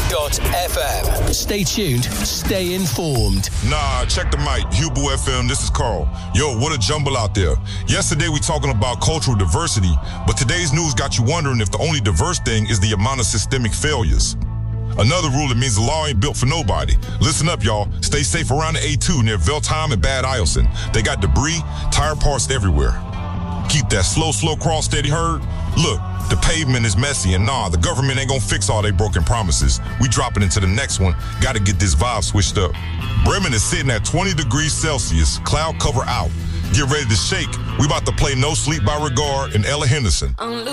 UB.FM. Stay tuned, stay informed. Nah, check the mic. Hubu FM, this is Carl. Yo, what a jumble out there. Yesterday we talking about cultural diversity, but today's news got you wondering if the only diverse thing is the amount of systemic failures. Another rule that means the law ain't built for nobody. Listen up, y'all. Stay safe around the A2 near Veltheim and Bad Iselson. They got debris, tire parts everywhere. Keep that slow crawl steady, heard? Look, the pavement is messy, and the government ain't gonna fix all they broken promises. We dropping into the next one. Gotta get this vibe switched up. Bremen is sitting at 20 degrees Celsius, cloud cover out. Get ready to shake. We about to play No Sleep by Regard and Ella Henderson.